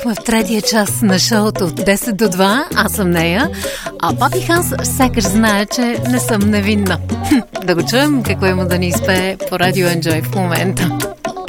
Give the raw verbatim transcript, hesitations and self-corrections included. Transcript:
В третия час на шоуто от десет до два аз съм нея, а Папи Ханс сякаш знае, че не съм невинна. Да го чуем какво има да ни изпее по Радио Enjoy в момента.